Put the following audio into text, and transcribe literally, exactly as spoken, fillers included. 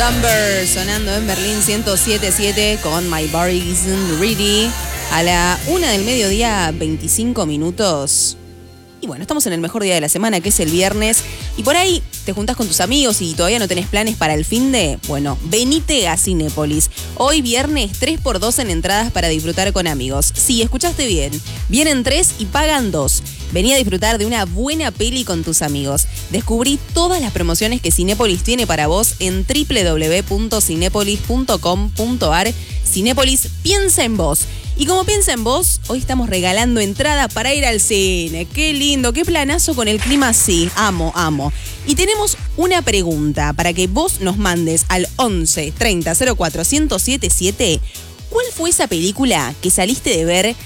Summer sonando en Berlín ciento siete punto siete con My Body Isn't Ready a la una del mediodía, veinticinco minutos. Y bueno, estamos en el mejor día de la semana, que es el viernes. Y por ahí te juntás con tus amigos y todavía no tenés planes para el finde. Bueno, venite a Cinépolis. Hoy viernes, tres por dos en entradas para disfrutar con amigos. Sí, escuchaste bien. Vienen tres y pagan dos. Vení a disfrutar de una buena peli con tus amigos. Descubrí todas las promociones que Cinépolis tiene para vos en doble u doble u doble u punto cinépolis punto com punto a r. Cinépolis piensa en vos. Y como piensa en vos, hoy estamos regalando entrada para ir al cine. ¡Qué lindo! ¡Qué planazo con el clima así! Amo, amo. Y tenemos una pregunta para que vos nos mandes al once treinta cero cuatro ciento setenta y siete. ¿Cuál fue esa película que saliste de ver